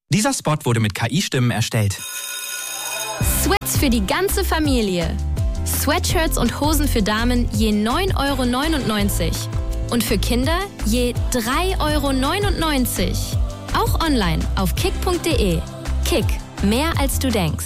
Dieser Spot wurde mit KI-Stimmen erstellt. Sweats für die ganze Familie. Sweatshirts und Hosen für Damen je 9,99 € und für Kinder je 3,99 €. Auch online auf kick.de. Kick, mehr als du denkst.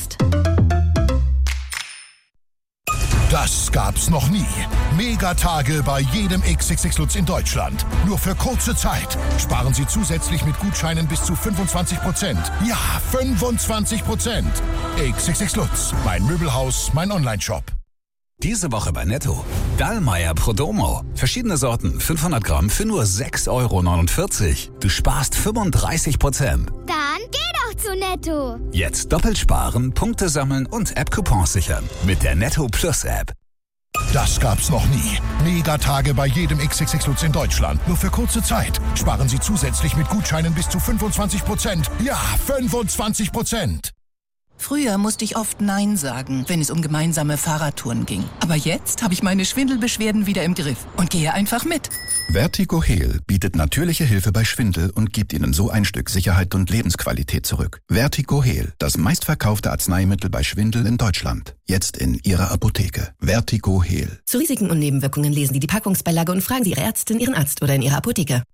Das gab's noch nie. Megatage bei jedem XXX Lutz in Deutschland. Nur für kurze Zeit. Sparen Sie zusätzlich mit Gutscheinen bis zu 25%. Ja, 25%. XXX Lutz. Mein Möbelhaus, mein Onlineshop. Diese Woche bei Netto. Dallmayr Prodomo. Verschiedene Sorten, 500 Gramm für nur 6,49 €. Du sparst 35%. Dann geh doch zu Netto. Jetzt doppelt sparen, Punkte sammeln und App-Coupons sichern. Mit der Netto Plus App. Das gab's noch nie. Megatage bei jedem XXX Lutz in Deutschland. Nur für kurze Zeit. Sparen Sie zusätzlich mit Gutscheinen bis zu 25%. Ja, 25%. Früher musste ich oft Nein sagen, wenn es um gemeinsame Fahrradtouren ging. Aber jetzt habe ich meine Schwindelbeschwerden wieder im Griff und gehe einfach mit. Vertigo Heal bietet natürliche Hilfe bei Schwindel und gibt Ihnen so ein Stück Sicherheit und Lebensqualität zurück. Vertigo Heal, das meistverkaufte Arzneimittel bei Schwindel in Deutschland. Jetzt in Ihrer Apotheke. Vertigo Heal. Zu Risiken und Nebenwirkungen lesen Sie die Packungsbeilage und fragen Sie Ihre Ärztin, Ihren Arzt oder in Ihrer Apotheke.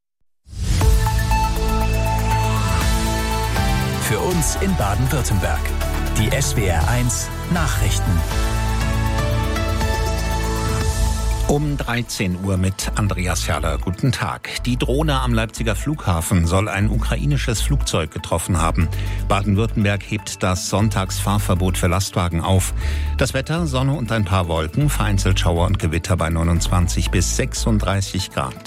Für uns in Baden-Württemberg. Die SWR1 Nachrichten. Um 13 Uhr mit Andreas Herrler. Guten Tag. Die Drohne am Leipziger Flughafen soll ein ukrainisches Flugzeug getroffen haben. Baden-Württemberg hebt das Sonntagsfahrverbot für Lastwagen auf. Das Wetter, Sonne und ein paar Wolken, vereinzelt Schauer und Gewitter bei 29 bis 36 Grad.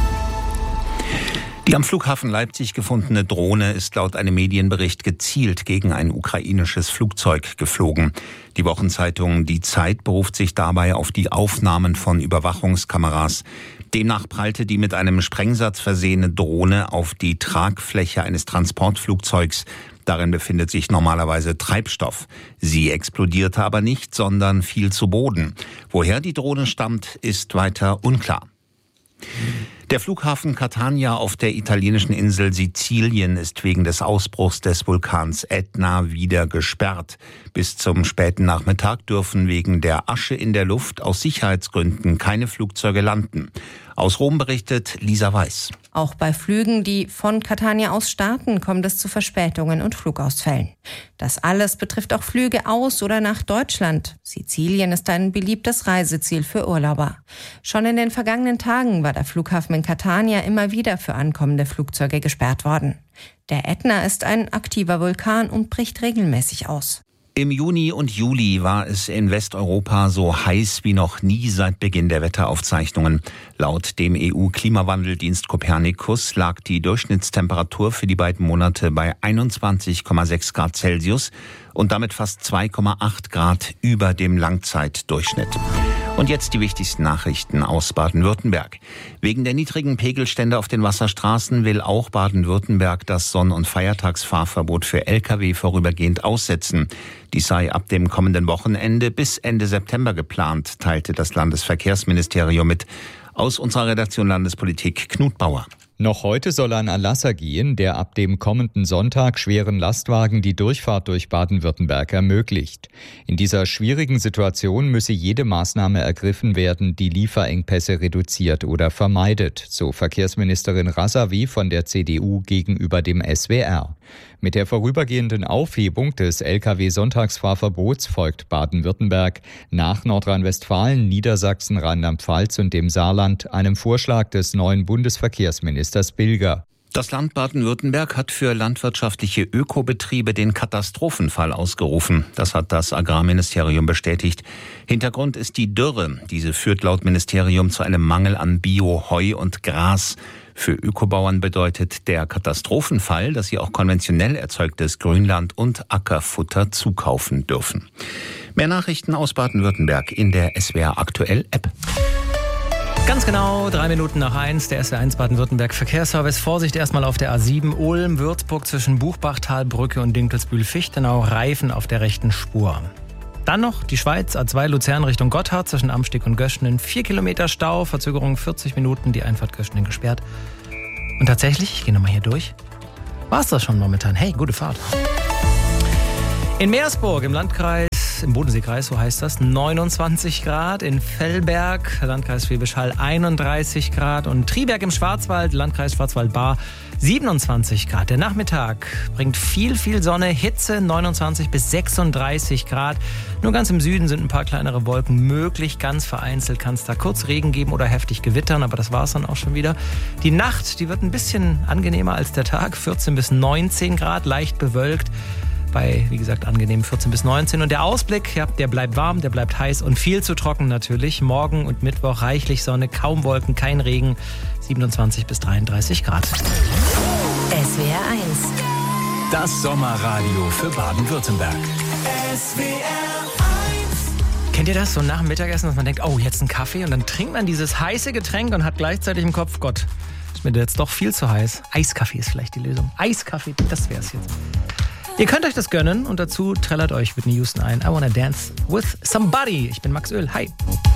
Die am Flughafen Leipzig gefundene Drohne ist laut einem Medienbericht gezielt gegen ein ukrainisches Flugzeug geflogen. Die Wochenzeitung Die Zeit beruft sich dabei auf die Aufnahmen von Überwachungskameras. Demnach prallte die mit einem Sprengsatz versehene Drohne auf die Tragfläche eines Transportflugzeugs. Darin befindet sich normalerweise Treibstoff. Sie explodierte aber nicht, sondern fiel zu Boden. Woher die Drohne stammt, ist weiter unklar. Der Flughafen Catania auf der italienischen Insel Sizilien ist wegen des Ausbruchs des Vulkans Etna wieder gesperrt. Bis zum späten Nachmittag dürfen wegen der Asche in der Luft aus Sicherheitsgründen keine Flugzeuge landen. Aus Rom berichtet Lisa Weiß. Auch bei Flügen, die von Catania aus starten, kommt es zu Verspätungen und Flugausfällen. Das alles betrifft auch Flüge aus oder nach Deutschland. Sizilien ist ein beliebtes Reiseziel für Urlauber. Schon in den vergangenen Tagen war der Flughafen in Catania immer wieder für ankommende Flugzeuge gesperrt worden. Der Ätna ist ein aktiver Vulkan und bricht regelmäßig aus. Im Juni und Juli war es in Westeuropa so heiß wie noch nie seit Beginn der Wetteraufzeichnungen. Laut dem EU-Klimawandeldienst Copernicus lag die Durchschnittstemperatur für die beiden Monate bei 21,6 Grad Celsius und damit fast 2,8 Grad über dem Langzeitdurchschnitt. Und jetzt die wichtigsten Nachrichten aus Baden-Württemberg. Wegen der niedrigen Pegelstände auf den Wasserstraßen will auch Baden-Württemberg das Sonn- und Feiertagsfahrverbot für Lkw vorübergehend aussetzen. Dies sei ab dem kommenden Wochenende bis Ende September geplant, teilte das Landesverkehrsministerium mit. Aus unserer Redaktion Landespolitik Knut Bauer. Noch heute soll ein Erlass ergehen, der ab dem kommenden Sonntag schweren Lastwagen die Durchfahrt durch Baden-Württemberg ermöglicht. In dieser schwierigen Situation müsse jede Maßnahme ergriffen werden, die Lieferengpässe reduziert oder vermeidet, so Verkehrsministerin Razavi von der CDU gegenüber dem SWR. Mit der vorübergehenden Aufhebung des Lkw-Sonntagsfahrverbots folgt Baden-Württemberg nach Nordrhein-Westfalen, Niedersachsen, Rheinland-Pfalz und dem Saarland einem Vorschlag des neuen Bundesverkehrsministers Bilger. Das Land Baden-Württemberg hat für landwirtschaftliche Ökobetriebe den Katastrophenfall ausgerufen. Das hat das Agrarministerium bestätigt. Hintergrund ist die Dürre. Diese führt laut Ministerium zu einem Mangel an Bio-Heu und Gras. Für Ökobauern bedeutet der Katastrophenfall, dass sie auch konventionell erzeugtes Grünland und Ackerfutter zukaufen dürfen. Mehr Nachrichten aus Baden-Württemberg in der SWR Aktuell App. Ganz genau, 3 Minuten nach 1, der SWR1 Baden-Württemberg Verkehrsservice. Vorsicht erstmal auf der A7 Ulm-Würzburg zwischen Buchbachtalbrücke und Dinkelsbühl-Fichtenau. Reifen auf der rechten Spur. Dann noch die Schweiz, A2 Luzern Richtung Gotthard zwischen Amsteg und Göschenen. 4 Kilometer Stau, Verzögerung 40 Minuten, die Einfahrt Göschenen gesperrt. Und tatsächlich, ich gehe nochmal hier durch, War's das schon momentan. Hey, gute Fahrt. In Meersburg im Bodenseekreis, so heißt das, 29 Grad. In Vellberg, Landkreis Schwäbisch Hall, 31 Grad. Und Triberg im Schwarzwald, Landkreis Schwarzwald-Baar, 27 Grad. Der Nachmittag bringt viel Sonne, Hitze, 29 bis 36 Grad. Nur ganz im Süden sind ein paar kleinere Wolken möglich. Ganz vereinzelt kann es da kurz Regen geben oder heftig gewittern, aber das war es dann auch schon wieder. Die Nacht, die wird ein bisschen angenehmer als der Tag, 14 bis 19 Grad, leicht bewölkt. Bei, wie gesagt, angenehm 14 bis 19. Und der Ausblick, ja, der bleibt warm, der bleibt heiß und viel zu trocken natürlich. Morgen und Mittwoch reichlich Sonne, kaum Wolken, kein Regen, 27 bis 33 Grad. SWR 1. Das Sommerradio für Baden-Württemberg. SWR 1. Kennt ihr das, so nach dem Mittagessen, dass man denkt, oh, jetzt ein Kaffee und dann trinkt man dieses heiße Getränk und hat gleichzeitig im Kopf, Gott, ist mir jetzt doch viel zu heiß. Eiskaffee ist vielleicht die Lösung. Eiskaffee, das wär's jetzt. Ihr könnt euch das gönnen und dazu trällert euch Whitney Houston ein. I wanna dance with somebody. Ich bin Max Öl. Hi.